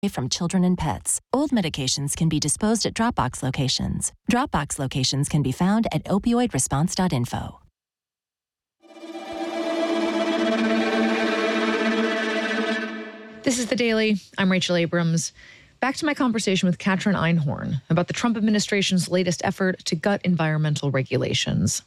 from children and pets. Old medications can be disposed at Dropbox locations. Dropbox locations can be found at opioidresponse.info. This is The Daily. I'm Rachel Abrams. Back to my conversation with Katrin Einhorn about the Trump administration's latest effort to gut environmental regulations.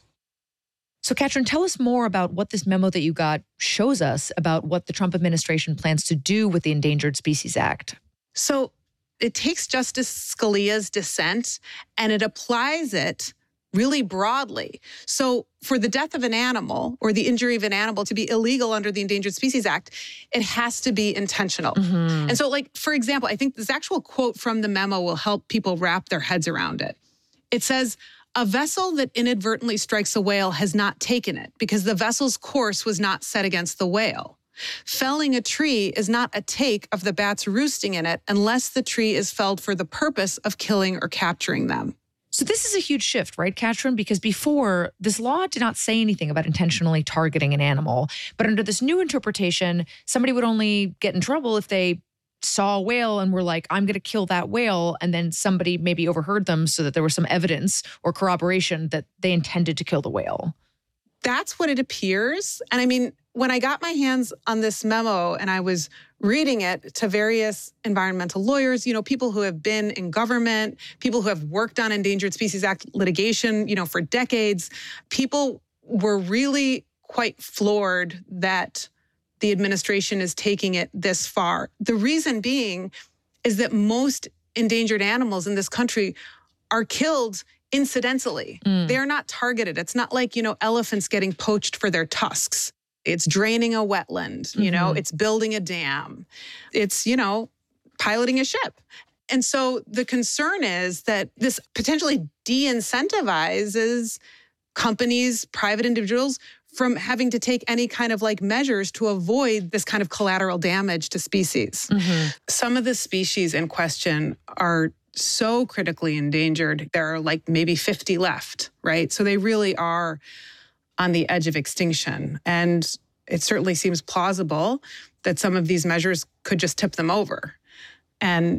So, Katrin, tell us more about what this memo that you got shows us about what the Trump administration plans to do with the Endangered Species Act. So it takes Justice Scalia's dissent and it applies it really broadly. So for the death of an animal or the injury of an animal to be illegal under the Endangered Species Act, it has to be intentional. Mm-hmm. And so, like, for example, I think this actual quote from the memo will help people wrap their heads around it. It says, "A vessel that inadvertently strikes a whale has not taken it because the vessel's course was not set against the whale. Felling a tree is not a take of the bats roosting in it unless the tree is felled for the purpose of killing or capturing them." So this is a huge shift, right, Katrin? Because before, this law did not say anything about intentionally targeting an animal. But under this new interpretation, somebody would only get in trouble if they saw a whale and were like, I'm going to kill that whale. And then somebody maybe overheard them so that there was some evidence or corroboration that they intended to kill the whale. That's what it appears. And I mean, when I got my hands on this memo and I was reading it to various environmental lawyers, people who have been in government, people who have worked on Endangered Species Act litigation, for decades, people were really quite floored that the administration is taking it this far. The reason being is that most endangered animals in this country are killed incidentally. They are not targeted. It's not like, elephants getting poached for their tusks. It's draining a wetland, it's building a dam. It's, piloting a ship. And so the concern is that this potentially de-incentivizes companies, private individuals from having to take any kind of measures to avoid this kind of collateral damage to species. Mm-hmm. Some of the species in question are so critically endangered. There are maybe 50 left, right? So they really are on the edge of extinction. And it certainly seems plausible that some of these measures could just tip them over. And,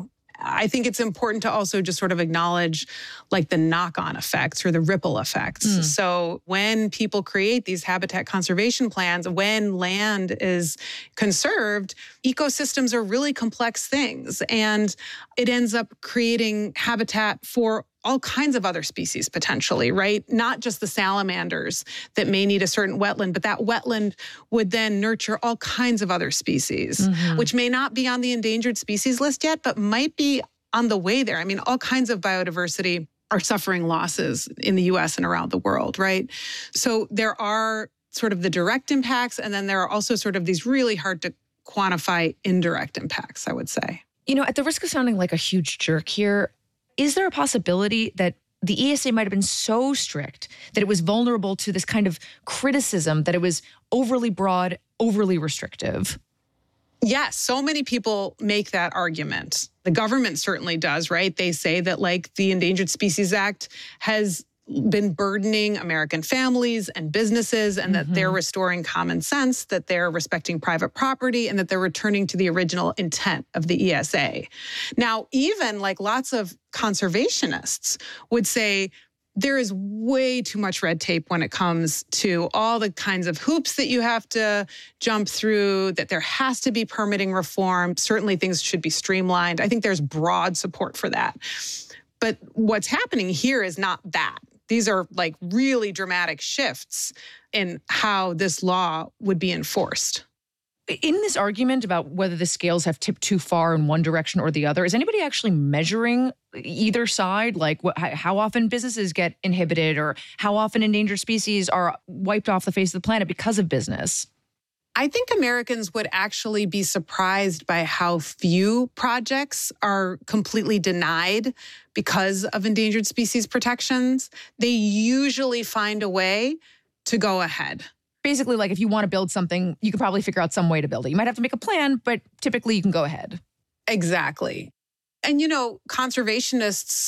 I think it's important to also just sort of acknowledge the knock-on effects or the ripple effects. So when people create these habitat conservation plans, when land is conserved, ecosystems are really complex things. And it ends up creating habitat for all kinds of other species potentially, right? Not just the salamanders that may need a certain wetland, but that wetland would then nurture all kinds of other species, which may not be on the endangered species list yet, but might be on the way there. I mean, all kinds of biodiversity are suffering losses in the US and around the world, right? So there are sort of the direct impacts, and then there are also sort of these really hard to quantify indirect impacts, I would say. At the risk of sounding like a huge jerk here, is there a possibility that the ESA might have been so strict that it was vulnerable to this kind of criticism, that it was overly broad, overly restrictive? Yes, so many people make that argument. The government certainly does, right? They say that the Endangered Species Act has been burdening American families and businesses, and that they're restoring common sense, that they're respecting private property, and that they're returning to the original intent of the ESA. Now, even lots of conservationists would say there is way too much red tape when it comes to all the kinds of hoops that you have to jump through, that there has to be permitting reform. Certainly things should be streamlined. I think there's broad support for that. But what's happening here is not that. These are really dramatic shifts in how this law would be enforced. In this argument about whether the scales have tipped too far in one direction or the other, is anybody actually measuring either side? How often businesses get inhibited, or how often endangered species are wiped off the face of the planet because of business? I think Americans would actually be surprised by how few projects are completely denied because of endangered species protections. They usually find a way to go ahead. Basically, if you want to build something, you could probably figure out some way to build it. You might have to make a plan, but typically you can go ahead. Exactly. And, conservationists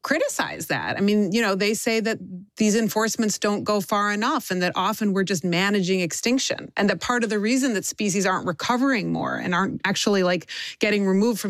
criticize that. I mean, they say that these enforcements don't go far enough and that often we're just managing extinction. And that part of the reason that species aren't recovering more and aren't actually like getting removed from